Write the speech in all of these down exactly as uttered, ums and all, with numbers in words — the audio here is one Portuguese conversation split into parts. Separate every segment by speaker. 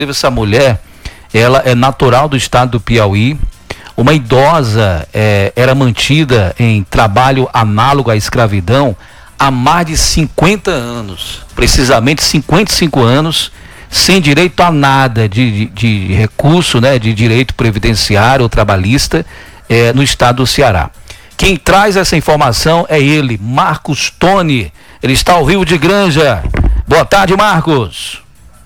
Speaker 1: Essa mulher, ela é natural do estado do Piauí. Uma idosa é, era mantida em trabalho análogo à escravidão há mais de cinquenta anos, precisamente cinquenta e cinco anos, sem direito a nada de, de, de recurso, né, de direito previdenciário ou trabalhista é, no estado do Ceará. Quem traz essa informação é ele, Marcos Tony. Ele está ao vivo de Granja. Boa tarde, Marcos.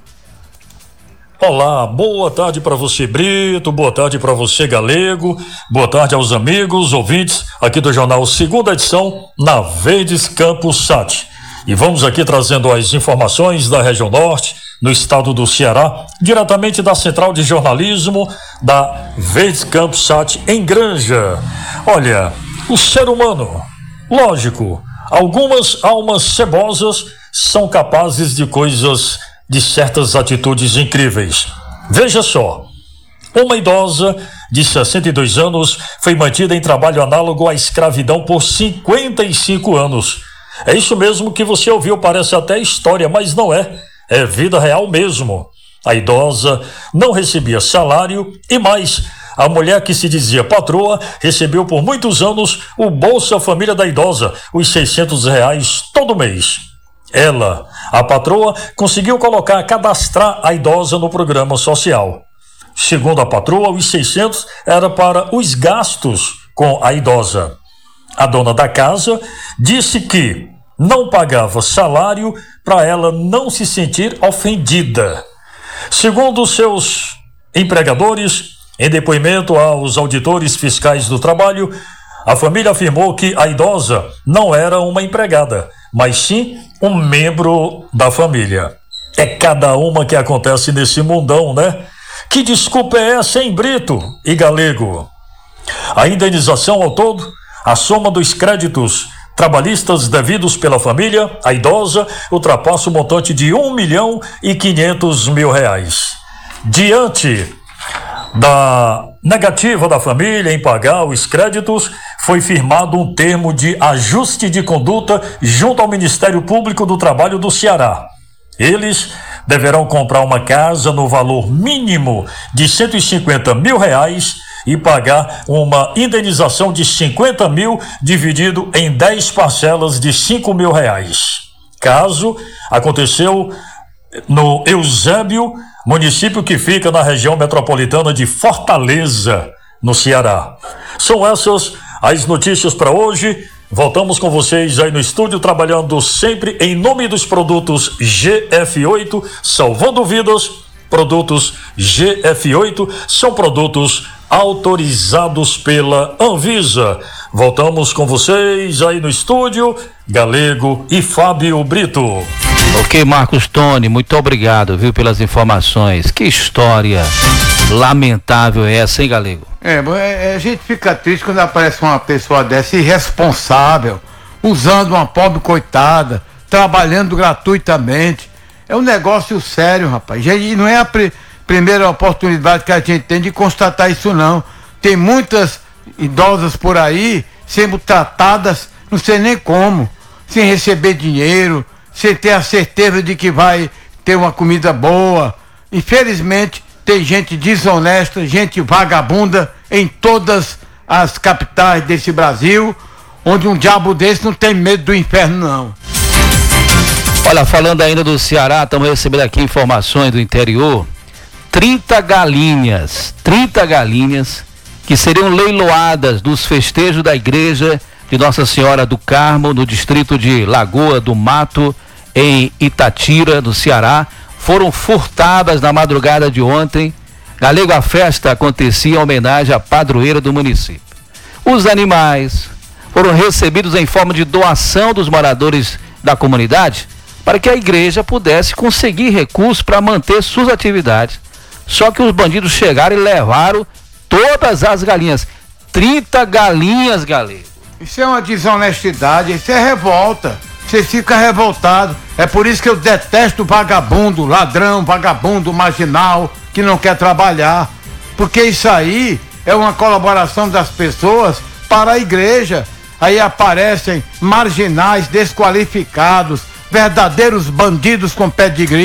Speaker 2: Olá, boa tarde para você, Brito, boa tarde para você, Galego, boa tarde aos amigos, ouvintes aqui do jornal Segunda Edição, na Verdes Campos Sat. E vamos aqui trazendo as informações da região norte, no estado do Ceará, diretamente da Central de Jornalismo da Verdes Campos Sat, em Granja. Olha, o ser humano, lógico, algumas almas cebosas são capazes de coisas, de certas atitudes incríveis. Veja só, uma idosa de sessenta e dois anos foi mantida em trabalho análogo à escravidão por cinquenta e cinco anos. É isso mesmo que você ouviu, parece até história, mas não é, é vida real mesmo. A idosa não recebia salário e mais, a mulher que se dizia patroa recebeu por muitos anos o Bolsa Família da idosa, os seiscentos reais todo mês. Ela, a patroa, conseguiu colocar, cadastrar a idosa no programa social. Segundo a patroa, os seiscentos era para os gastos com a idosa. A dona da casa disse que não pagava salário para ela não se sentir ofendida. Segundo seus empregadores, em depoimento aos auditores fiscais do trabalho, a família afirmou que a idosa não era uma empregada, mas sim um membro da família. É cada uma que acontece nesse mundão, né? Que desculpa é essa, hein, Brito e Galego? A indenização ao todo, a soma dos créditos trabalhistas devidos pela família, a idosa, ultrapassa o montante de um milhão e quinhentos mil reais. Diante da negativa da família em pagar os créditos, foi firmado um termo de ajuste de conduta junto ao Ministério Público do Trabalho do Ceará. Eles deverão comprar uma casa no valor mínimo de cento e cinquenta mil reais e pagar uma indenização de cinquenta mil dividido em dez parcelas de cinco mil reais. Caso aconteceu no Eusébio, município que fica na região metropolitana de Fortaleza, no Ceará. São essas as notícias para hoje. Voltamos com vocês aí no estúdio, trabalhando sempre em nome dos produtos G F oito, salvando vidas. Produtos G F oito são produtos autorizados pela Anvisa. Voltamos com vocês aí no estúdio, Galego e Fábio Brito.
Speaker 1: Ok, Marcos Tony, muito obrigado, viu, pelas informações. Que história lamentável é essa, hein, Galego?
Speaker 3: É, é, a gente fica triste quando aparece uma pessoa dessa irresponsável, usando uma pobre coitada, trabalhando gratuitamente. É um negócio sério, rapaz. E não é a pr- primeira oportunidade que a gente tem de constatar isso, não. Tem muitas idosas por aí sendo tratadas, não sei nem como, sem receber dinheiro, sem ter a certeza de que vai ter uma comida boa. Infelizmente, tem gente desonesta, gente vagabunda em todas as capitais desse Brasil, onde um diabo desse não tem medo do inferno, não.
Speaker 1: Olha, falando ainda do Ceará, estamos recebendo aqui informações do interior. trinta galinhas, trinta galinhas que seriam leiloadas dos festejos da igreja de Nossa Senhora do Carmo, no distrito de Lagoa do Mato, em Itatira, no Ceará, foram furtadas na madrugada de ontem. Galego, a festa acontecia em homenagem à padroeira do município. Os animais foram recebidos em forma de doação dos moradores da comunidade para que a igreja pudesse conseguir recursos para manter suas atividades. Só que os bandidos chegaram e levaram todas as galinhas. trinta galinhas, Galego.
Speaker 3: Isso é uma desonestidade, isso é revolta. Você fica revoltado. É por isso que eu detesto vagabundo, ladrão, vagabundo, marginal, que não quer trabalhar. Porque isso aí é uma colaboração das pessoas para a igreja. Aí aparecem marginais, desqualificados, verdadeiros bandidos com pedigree,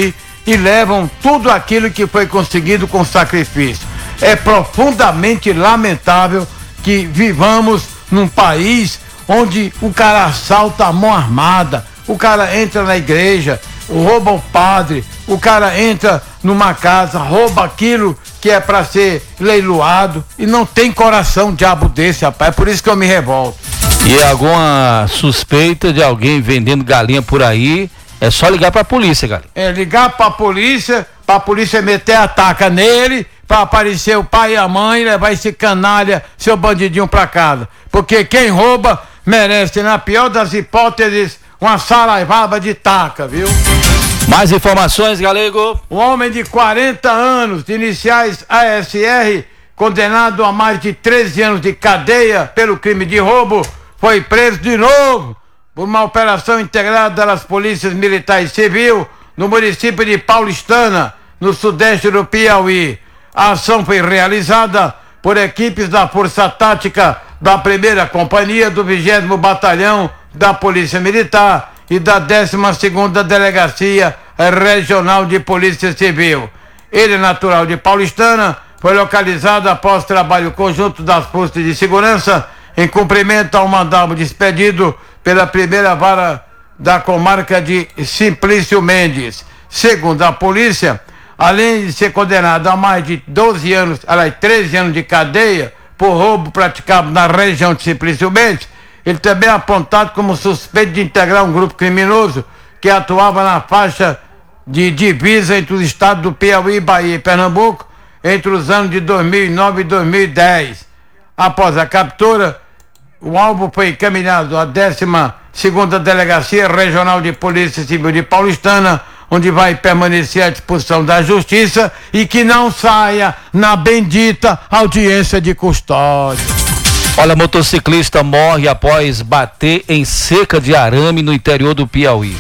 Speaker 3: e levam tudo aquilo que foi conseguido com sacrifício. É profundamente lamentável que vivamos num país onde o cara assalta a mão armada, o cara entra na igreja, rouba o padre, o cara entra numa casa, rouba aquilo que é para ser leiloado e não tem coração diabo desse, rapaz. É por isso que eu me revolto.
Speaker 1: E alguma suspeita de alguém vendendo galinha por aí, é só ligar pra polícia, galera.
Speaker 3: É ligar pra polícia, pra polícia meter a taca nele, pra aparecer o pai e a mãe e levar esse canalha, seu bandidinho pra casa. Porque quem rouba merece, na pior das hipóteses, uma saraivada de taca, viu?
Speaker 1: Mais informações, Galego.
Speaker 3: Um homem de quarenta anos, de iniciais A S R, condenado a mais de treze anos de cadeia pelo crime de roubo, foi preso de novo por uma operação integrada das polícias militar e civil no município de Paulistana, no sudeste do Piauí. A ação foi realizada por equipes da Força Tática da primeira Companhia do vigésimo Batalhão da Polícia Militar e da décima segunda Delegacia Regional de Polícia Civil. Ele, natural de Paulistana, foi localizado após trabalho conjunto das forças de segurança em cumprimento ao mandado expedido pela primeira vara da comarca de Simplício Mendes. Segundo a polícia, além de ser condenado a mais de doze anos, aliás, treze anos de cadeia por roubo praticado na região de Simplício Mendes, ele também é apontado como suspeito de integrar um grupo criminoso que atuava na faixa de divisa entre os estados do Piauí, Bahia e Pernambuco entre os anos de dois mil e nove e dois mil e dez. Após a captura, o alvo foi encaminhado à décima segunda Delegacia Regional de Polícia Civil de Paulistana, onde vai permanecer à disposição da Justiça e que não saia na bendita audiência de custódia.
Speaker 1: Olha, motociclista morre após bater em cerca de arame no interior do Piauí.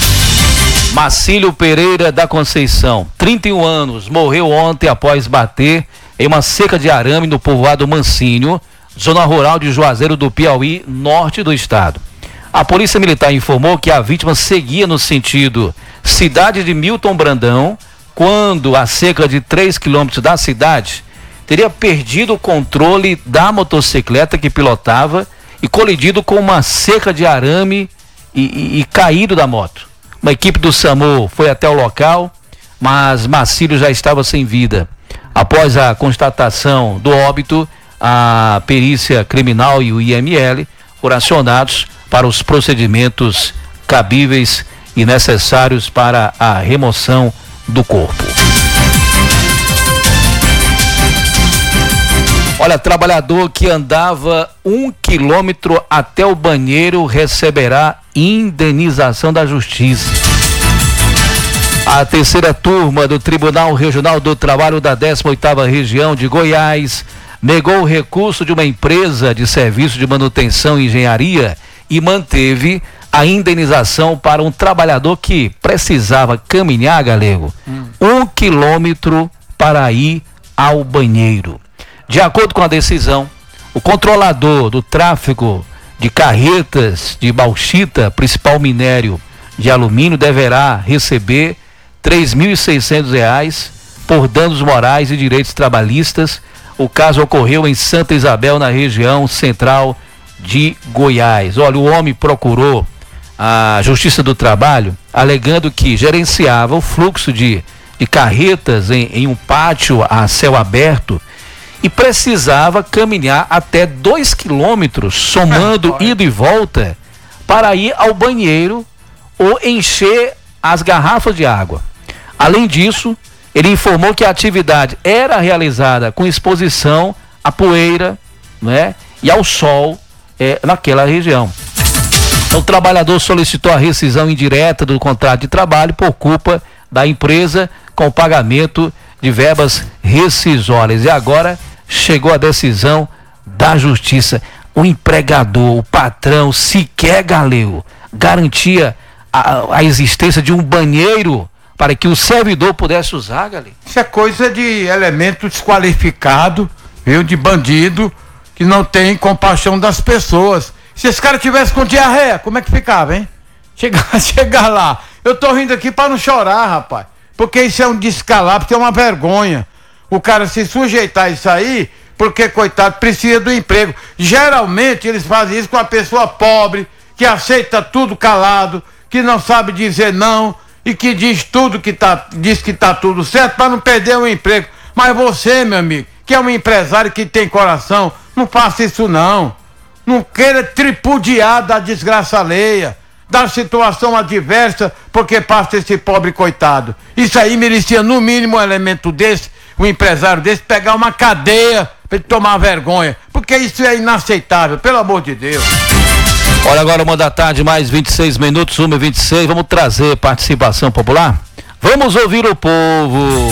Speaker 1: Marcílio Pereira da Conceição, trinta e um anos, morreu ontem após bater em uma cerca de arame no povoado Mansinho, zona rural de Juazeiro do Piauí, norte do estado. A polícia militar informou que a vítima seguia no sentido cidade de Milton Brandão, quando a cerca de três quilômetros da cidade teria perdido o controle da motocicleta que pilotava e colidido com uma cerca de arame e, e, e caído da moto. Uma equipe do SAMU foi até o local, mas Marcílio já estava sem vida. Após a constatação do óbito, a perícia criminal e o I M L foram acionados para os procedimentos cabíveis e necessários para a remoção do corpo. Olha, trabalhador que andava um quilômetro até o banheiro receberá indenização da Justiça. A terceira turma do Tribunal Regional do Trabalho da décima oitava Região de Goiás negou o recurso de uma empresa de serviço de manutenção e engenharia e manteve a indenização para um trabalhador que precisava caminhar, Galego, hum. um quilômetro para ir ao banheiro. De acordo com a decisão, o controlador do tráfego de carretas de bauxita, principal minério de alumínio, deverá receber três mil e seiscentos reais por danos morais e direitos trabalhistas. O caso ocorreu em Santa Isabel, na região central de Goiás. Olha, o homem procurou a Justiça do Trabalho, alegando que gerenciava o fluxo de, de carretas em, em um pátio a céu aberto e precisava caminhar até dois quilômetros, somando ida e volta, para ir ao banheiro ou encher as garrafas de água. Além disso, ele informou que a atividade era realizada com exposição à poeira, né, e ao sol é, naquela região. Então, o trabalhador solicitou a rescisão indireta do contrato de trabalho por culpa da empresa com o pagamento de verbas rescisórias. E agora chegou a decisão da Justiça. O empregador, o patrão, sequer, Galego, garantia a, a existência de um banheiro para que o servidor pudesse usar, Galego.
Speaker 3: Isso é coisa de elemento desqualificado, viu, de bandido, que não tem compaixão das pessoas. Se esse cara tivesse com diarreia, como é que ficava, hein? Chegar, chegar lá. Eu tô rindo aqui para não chorar, rapaz. porque isso é um descalabro, isso é uma vergonha. O cara se sujeitar a isso aí, porque, coitado, precisa do emprego. Geralmente eles fazem isso com a pessoa pobre, que aceita tudo calado, que não sabe dizer não e que diz tudo que tá, diz que tá tudo certo para não perder o emprego. Mas você, meu amigo, que é um empresário que tem coração, não faça isso não. Não queira tripudiar da desgraça alheia, da situação adversa, porque passa esse pobre coitado. Isso aí merecia no mínimo um elemento desse, um empresário desse, pegar uma cadeia para ele tomar vergonha, porque isso é inaceitável, pelo amor de Deus.
Speaker 1: Olha, agora uma da tarde, mais vinte e seis minutos, uma e vinte e seis, vamos trazer participação popular? Vamos ouvir o povo.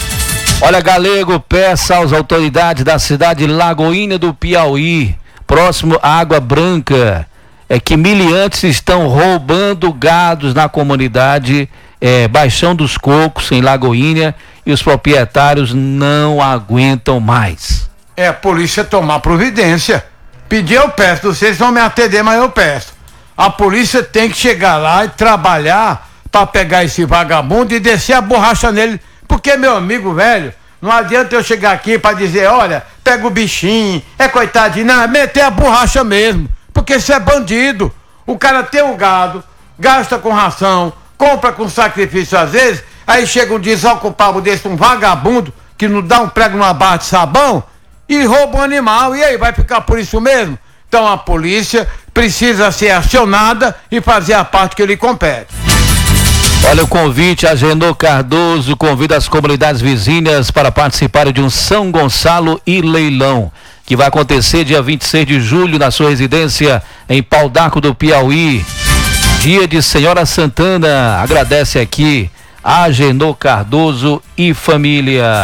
Speaker 1: Olha, Galego, peça às autoridades da cidade de Lagoinha do Piauí, próximo à Água Branca, é que miliantes estão roubando gados na comunidade é, Baixão dos Cocos, em Lagoinha, e os proprietários não aguentam mais.
Speaker 3: É a polícia tomar providência. Pedir eu peço, não sei se vão me atender, mas eu peço. A polícia tem que chegar lá e trabalhar para pegar esse vagabundo e descer a borracha nele, porque, meu amigo velho, não adianta eu chegar aqui para dizer, olha, pega o bichinho, é coitadinho, não, é meter a borracha mesmo, porque isso é bandido. O cara tem um gado, gasta com ração, compra com sacrifício às vezes, aí chega um desocupado desse, um vagabundo, que não dá um prego numa barra de sabão, e rouba um animal, e aí, vai ficar por isso mesmo? Então a polícia precisa ser acionada e fazer a parte que lhe compete.
Speaker 1: Olha o convite, a Agenor Cardoso convida as comunidades vizinhas para participarem de um São Gonçalo e leilão, que vai acontecer dia vinte e seis de julho na sua residência em Pau d'Arco do Piauí. Dia de Senhora Santana. Agradece aqui a Agenor Cardoso e família.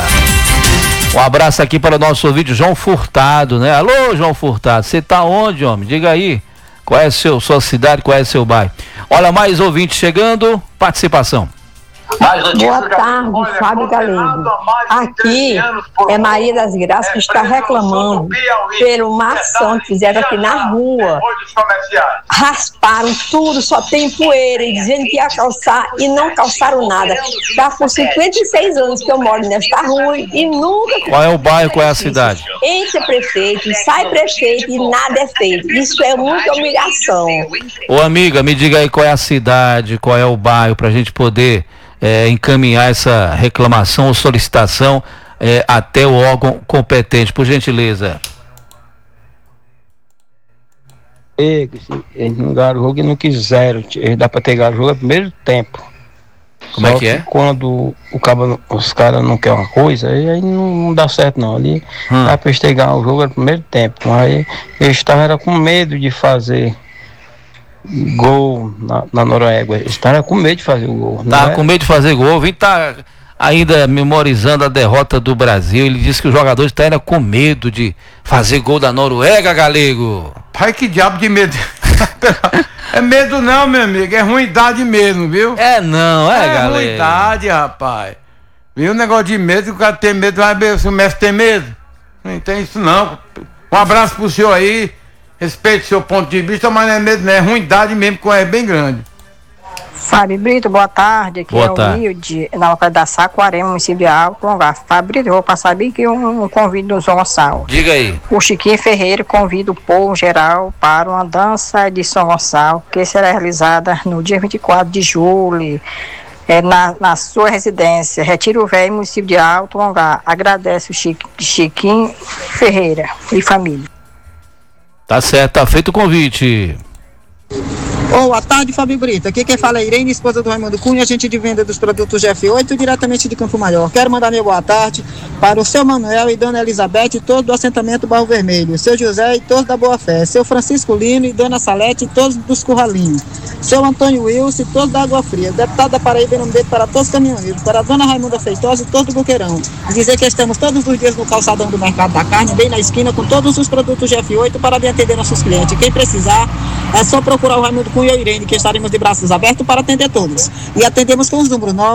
Speaker 1: Um abraço aqui para o nosso ouvinte João Furtado, né? Alô, João Furtado, você tá onde, homem? Diga aí, qual é a seu, sua cidade, qual é o seu bairro? Olha, mais ouvinte chegando, participação.
Speaker 4: Boa tarde, Fábio Galego. Aqui é Maria das Graças que está reclamando pelo uma ação que fizeram aqui na rua. Rasparam tudo, só tem poeira, e dizendo que ia calçar e não calçaram nada. Está por cinquenta e seis anos que eu moro nesta rua e nunca...
Speaker 1: Qual é o bairro, qual é a cidade?
Speaker 4: Entra prefeito, sai prefeito e nada é feito. Isso é muita humilhação.
Speaker 1: Ô amiga, me diga aí qual é a cidade, qual é o bairro, pra gente poder... É, encaminhar essa reclamação ou solicitação é, até o órgão competente, por gentileza.
Speaker 5: Eles não ganharam o jogo e não quiseram. Eles dá para ter ganhado o jogo no primeiro tempo.
Speaker 1: Como
Speaker 5: Só
Speaker 1: é que é?
Speaker 5: Quando o cabo, os caras não querem uma coisa, aí não, não dá certo não. Ali hum. dá para eles ter ganhado o jogo no primeiro tempo. Aí eles estavam com medo de fazer gol na, na Noruega. Estava com medo de fazer o gol.
Speaker 1: Estava com medo de fazer gol. Vim tá ainda memorizando a derrota do Brasil. Ele disse que os jogadores estavam com medo de fazer gol da Noruega, Galego.
Speaker 3: Pai, que diabo de medo. É medo não, meu amigo. É ruindade mesmo, viu?
Speaker 1: É não, é, é Galego. É
Speaker 3: ruindade, rapaz. Viu o negócio de medo, o cara tem medo, vai ver se o mestre tem medo. Não tem isso não. Um abraço pro senhor aí. Respeite o seu ponto de vista, mas não é medo, não é ruindade mesmo, que é bem grande.
Speaker 6: Fábio Brito, boa tarde. Aqui
Speaker 1: boa
Speaker 6: é
Speaker 1: tarde.
Speaker 6: o Wilde, na localidade da Saquarema, município de Alto Longar. Fábio Brito, eu vou passar aqui um, um convite do São Gonçalo.
Speaker 1: Diga aí.
Speaker 6: O Chiquinho Ferreira convida o povo geral para uma dança de São Gonçalo, que será realizada no dia vinte e quatro de julho. É, na, na sua residência, Retiro Velho, município de Alto Longar. Agradece o Chiqui, Chiquinho Ferreira e família.
Speaker 1: Tá certo, tá feito o convite.
Speaker 7: Boa tarde, Fábio Brito. Aqui quem fala é Irene, esposa do Raimundo Cunha, agente de venda dos produtos G F oito, diretamente de Campo Maior. Quero mandar minha boa tarde para o seu Manuel e Dona Elizabeth e todos do assentamento Barro Vermelho, seu José e todos da Boa Fé, seu Francisco Lino e Dona Salete e todos dos Curralinhos, seu Antônio Wilson e todos da Água Fria, deputado da Paraíba, um beijo para todos os caminhoneiros, para a Dona Raimunda Feitosa e todos do Boqueirão. Dizer que estamos todos os dias no calçadão do Mercado da Carne, bem na esquina, com todos os produtos G F oito para bem atender nossos clientes. Quem precisar, é só procurar o Raimundo Cunha e a Irene, que estaremos de braços abertos para atender todos. E atendemos com os números nove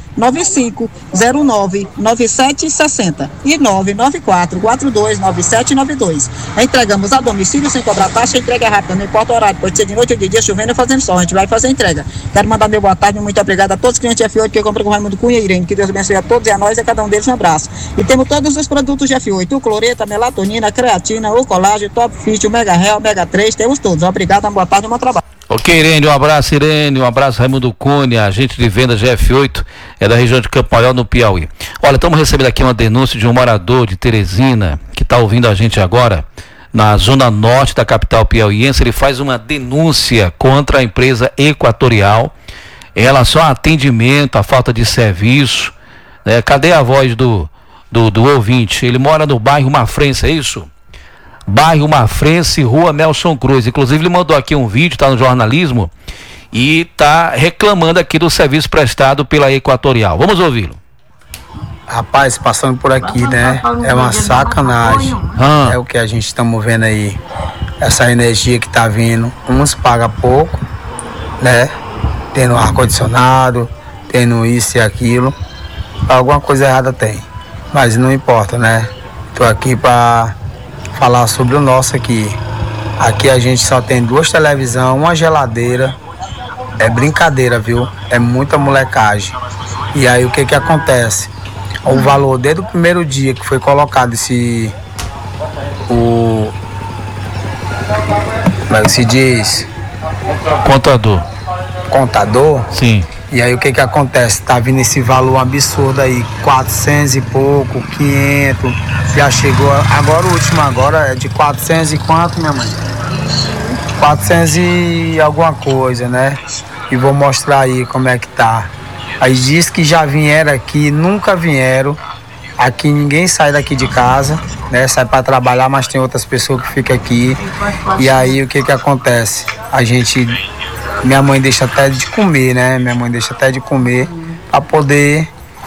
Speaker 7: nove cinco zero nove nove sete seis zero e nove nove quatro quatro dois nove sete nove dois. Entregamos a domicílio sem cobrar taxa, entrega rápida, não importa o horário, pode ser de noite ou de dia, chovendo ou fazendo sol, a gente vai fazer a entrega. Quero mandar meu boa tarde, muito obrigado a todos os clientes F oito que compram com o Raimundo Cunha e Irene, que Deus abençoe a todos e a nós e a cada um deles um abraço. E temos todos os produtos de F oito, o cloreto, a melatonina, a creatina, o colágeno, o Top Fit, o Mega Real, o Mega três, temos todos. Obrigado, uma boa tarde e um bom trabalho.
Speaker 1: Ok, Irene, um abraço, Irene, um abraço, Raimundo Cunha, agente de vendas de F oito, é da região de Campo Maior, no Piauí. Olha, estamos recebendo aqui uma denúncia de um morador de Teresina, que está ouvindo a gente agora, na zona norte da capital piauiense. Ele faz uma denúncia contra a empresa Equatorial em relação ao atendimento, à falta de serviço, né? Cadê a voz do, do, do ouvinte? Ele mora no bairro Mafrense, é isso? Bairro Mafrense, Rua Nelson Cruz. Inclusive ele mandou aqui um vídeo, está no jornalismo, e está reclamando aqui do serviço prestado pela Equatorial. Vamos ouvi-lo.
Speaker 8: Rapaz, passando por aqui, né? É uma sacanagem.
Speaker 1: Ah.
Speaker 8: É o que a gente estamos vendo aí. Essa energia que tá vindo. Uns pagam pouco, né? Tendo ar-condicionado, tendo isso e aquilo. Alguma coisa errada tem. Mas não importa, né? Tô aqui para falar sobre o nosso aqui. Aqui a gente só tem duas televisões, uma geladeira. É brincadeira, viu? É muita molecagem. E aí o que que acontece? O valor desde o primeiro dia que foi colocado esse... O... Como é que se diz?
Speaker 1: Contador.
Speaker 8: Contador?
Speaker 1: Sim.
Speaker 8: E aí o que que acontece? Tá vindo esse valor absurdo aí, quatrocentos e pouco, quinhentos, já chegou, agora o último agora é de quatrocentos e quanto, minha mãe? quatrocentos e alguma coisa, né? E vou mostrar aí como é que tá. Aí diz que já vieram aqui, nunca vieram. Aqui ninguém sai daqui de casa, né? Sai para trabalhar, mas tem outras pessoas que ficam aqui. E aí o que que acontece? A gente, minha mãe deixa até de comer, né? Minha mãe deixa até de comer para poder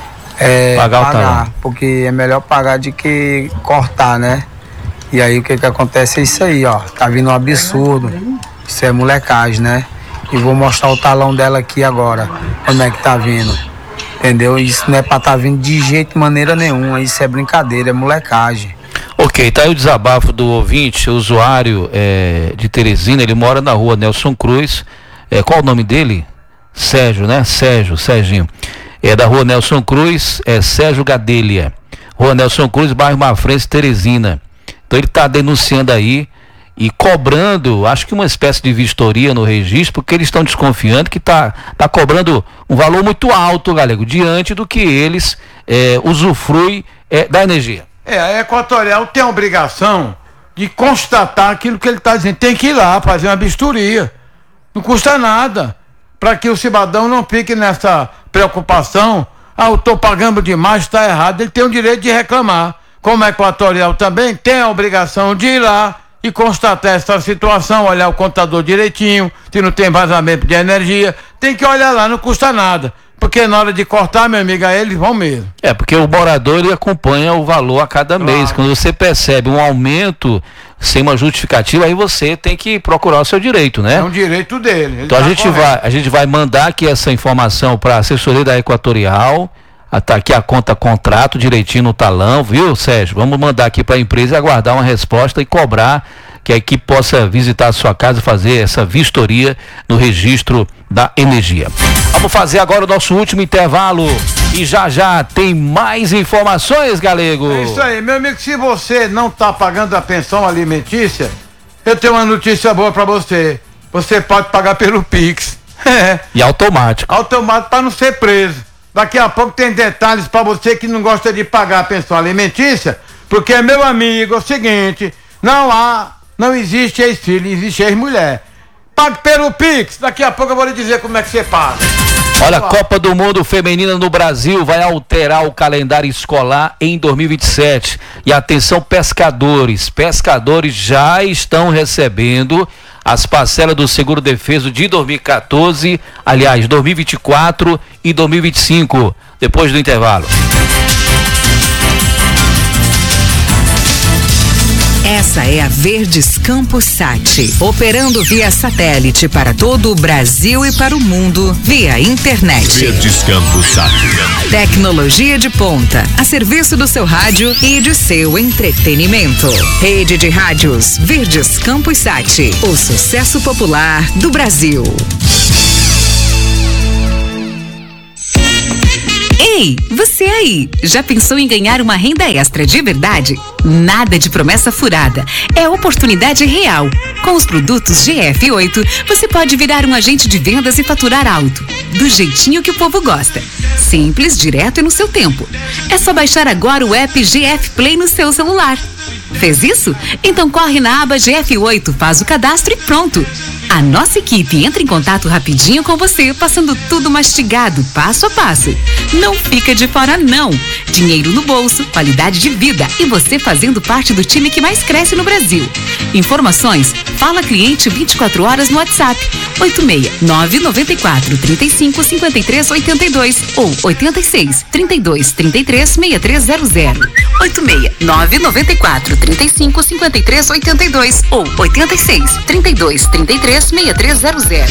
Speaker 8: é,
Speaker 1: pagar,
Speaker 8: pagar, porque é melhor pagar do que cortar, né? E aí o que que acontece é isso aí, ó. Tá vindo um absurdo. Isso é molecagem, né? E vou mostrar o talão dela aqui agora, como é que tá vindo, entendeu? Isso não é pra tá vindo de jeito, maneira nenhuma, isso é brincadeira, é molecagem.
Speaker 1: Ok, tá aí o desabafo do ouvinte, usuário é, de Teresina, ele mora na rua Nelson Cruz, é, qual o nome dele? Sérgio, né? Sérgio, Serginho, é da rua Nelson Cruz, é Sérgio Gadelha, rua Nelson Cruz, bairro Mafrense, Teresina. Então ele tá denunciando aí, e cobrando, acho que uma espécie de vistoria no registro, porque eles estão desconfiando que está tá cobrando um valor muito alto, Galego, diante do que eles é, usufruem é, da energia.
Speaker 3: É, a Equatorial tem a obrigação de constatar aquilo que ele está dizendo. Tem que ir lá fazer uma vistoria. Não custa nada, para que o cidadão não fique nessa preocupação. Ah, eu estou pagando demais, está errado. Ele tem o direito de reclamar. Como a Equatorial também tem a obrigação de ir lá e constatar essa situação, olhar o contador direitinho, se não tem vazamento de energia, tem que olhar lá, não custa nada, porque na hora de cortar, meu amigo, aí eles vão mesmo.
Speaker 1: É, porque o morador, ele acompanha o valor a cada claro. mês, quando você percebe um aumento sem uma justificativa, aí você tem que procurar o seu direito, né? É
Speaker 3: um direito dele.
Speaker 1: Então
Speaker 3: tá
Speaker 1: a gente, vai, a gente vai mandar aqui essa informação para a assessoria da Equatorial. Tá aqui a conta contrato direitinho no talão, viu, Sérgio? Vamos mandar aqui para a empresa e aguardar uma resposta e cobrar que a equipe possa visitar a sua casa e fazer essa vistoria no registro da energia. Vamos fazer agora o nosso último intervalo e já já tem mais informações, Galego.
Speaker 3: É isso aí, meu amigo, se você não tá pagando a pensão alimentícia, eu tenho uma notícia boa para você. Você pode pagar pelo Pix.
Speaker 1: E automático.
Speaker 3: Automático para não ser preso. Daqui a pouco tem detalhes para você que não gosta de pagar a pensão alimentícia, porque, meu amigo, é o seguinte, não há, não existe ex-filho, existe ex-mulher. Pague pelo Pix, daqui a pouco eu vou lhe dizer como é que você paga.
Speaker 1: Olha, a Copa do Mundo Feminina no Brasil vai alterar o calendário escolar em dois mil e vinte e sete. E atenção, pescadores, pescadores já estão recebendo as parcelas do Seguro Defeso de dois mil e quatorze, aliás, dois mil e vinte e quatro e dois mil e vinte e cinco, depois do intervalo.
Speaker 9: Essa é a Verdes Campos Sat, operando via satélite para todo o Brasil e para o mundo via internet.
Speaker 10: Verdes Campos Sat.
Speaker 9: Tecnologia de ponta, a serviço do seu rádio e de seu entretenimento. Rede de rádios Verdes Campos Sat, o sucesso popular do Brasil. Ei, você aí, já pensou em ganhar uma renda extra de verdade? Nada de promessa furada, é oportunidade real. Com os produtos G F oito, você pode virar um agente de vendas e faturar alto, do jeitinho que o povo gosta. Simples, direto e no seu tempo. É só baixar agora o app G F Play no seu celular. Fez isso? Então corre na aba G F oito, faz o cadastro e pronto. A nossa equipe entra em contato rapidinho com você, passando tudo mastigado, passo a passo. Não fica de fora não. Dinheiro no bolso, qualidade de vida e você fazendo parte do time que mais cresce no Brasil. Informações, fala cliente vinte e quatro horas no WhatsApp oito seis nove nove quatro três cinco cinco três oito dois ou oito seis, trinta e dois, trinta e três, sessenta e três zero zero. oito seis nove nove quatro três cinco cinco três oito dois ou oito seis, trinta e dois, trinta e três, sessenta e três zero zero.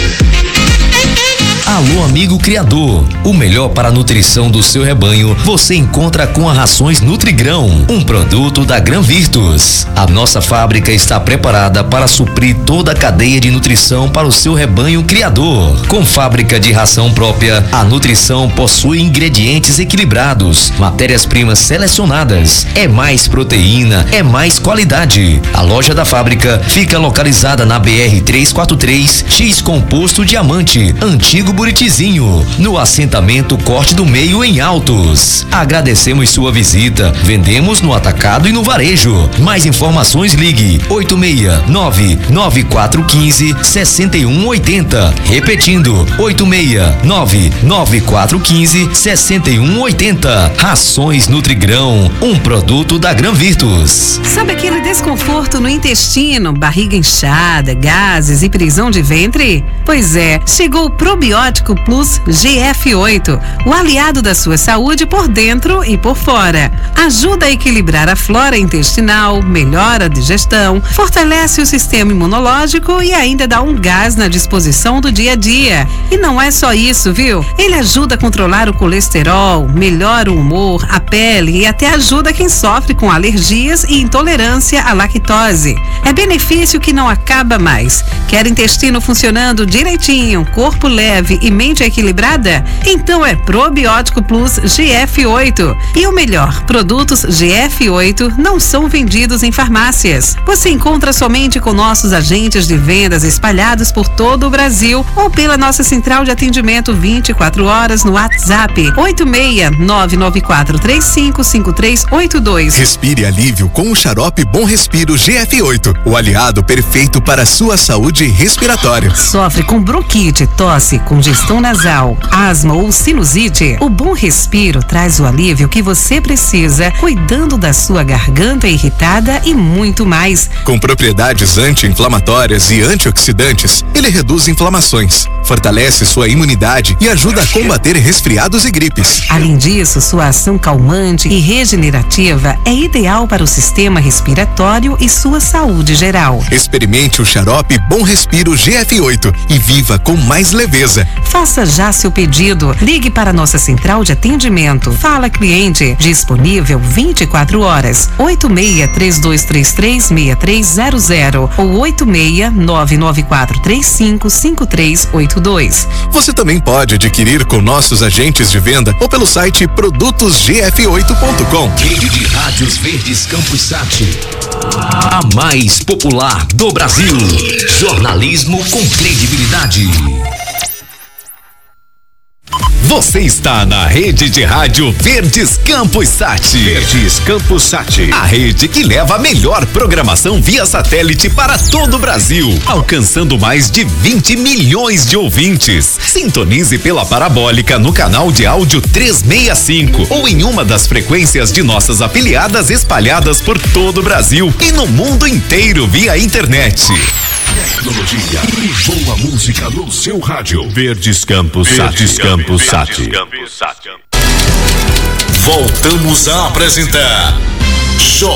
Speaker 10: Alô, amigo criador. O melhor para a nutrição do seu rebanho você encontra com a Rações Nutrigrão, um produto da Gran Virtus. A nossa fábrica está preparada para suprir toda a cadeia de nutrição para o seu rebanho criador. Com fábrica de ração própria, a nutrição possui ingredientes equilibrados, matérias-primas selecionadas. É mais proteína, é mais qualidade. A loja da fábrica fica localizada na B R trezentos e quarenta e três, X Composto Diamante, antigo Buritizinho, no assentamento Corte do Meio em Altos. Agradecemos sua visita. Vendemos no atacado e no varejo. Mais informações ligue oito seis nove nove quatro um cinco seis um oito zero. Repetindo, oito seis nove nove quatro um cinco seis um oito zero. Rações Nutrigrão, um produto da Gran Virtus.
Speaker 9: Sabe aquele desconforto no intestino, barriga inchada, gases e prisão de ventre? Pois é, chegou o Probiótico Plus G F oito, o aliado da sua saúde por dentro e por fora. Ajuda a equilibrar a flora intestinal, melhora a digestão, fortalece o sistema imunológico e ainda dá um gás na disposição do dia a dia. E não é só isso, viu? Ele ajuda a controlar o colesterol, melhora o humor, a pele e até ajuda quem sofre com alergias e intolerância à lactose. É benefício que não acaba mais. Quer intestino funcionando direitinho, corpo leve e mente equilibrada? Então é Probiótico Plus G F oito. E o melhor, produtos G F oito não são vendidos em farmácias. Você encontra somente com nossos agentes de vendas espalhados por todo o Brasil ou pela nossa central de atendimento vinte e quatro horas no WhatsApp oito seis nove nove quatro três cinco cinco três oito dois.
Speaker 11: Respire alívio com o xarope Bom Respiro G F oito, o aliado perfeito para a sua saúde respiratória.
Speaker 9: Sofre com bronquite, tosse, congestão nasal, asma ou sinusite? O Bom Respiro traz o alívio que você precisa, cuidando da sua garganta irritada e muito mais.
Speaker 11: Com propriedades anti-inflamatórias e antioxidantes, ele reduz inflamações, fortalece sua imunidade e ajuda a combater resfriados e gripes.
Speaker 9: Além disso, sua ação calmante e regenerativa é ideal para o sistema respiratório e sua saúde geral.
Speaker 11: Experimente o xarope Bom Respiro G F oito e viva com mais leveza.
Speaker 9: Faça já seu pedido. Ligue para nossa central de atendimento. Fala cliente, disponível vinte e quatro horas. oito seis três dois três três seis três zero zero ou oito seis nove nove quatro três cinco cinco três oito dois.
Speaker 11: Você também pode adquirir com nossos agentes de venda ou pelo site produtos g f oito ponto com.
Speaker 10: Rede de Rádios Verdes Campos Sat, a mais popular do Brasil. Jornalismo com credibilidade. Você está na rede de rádio Verdes Campos Sat.
Speaker 11: Verdes Campos Sat,
Speaker 10: a rede que leva a melhor programação via satélite para todo o Brasil, alcançando mais de vinte milhões de ouvintes. Sintonize pela parabólica no canal de áudio trezentos e sessenta e cinco ou em uma das frequências de nossas afiliadas espalhadas por todo o Brasil e no mundo inteiro via internet.
Speaker 11: Tecnologia e boa música no seu rádio.
Speaker 10: Verdes Campos Sat.
Speaker 11: Verdes Campos Sat. Voltamos a apresentar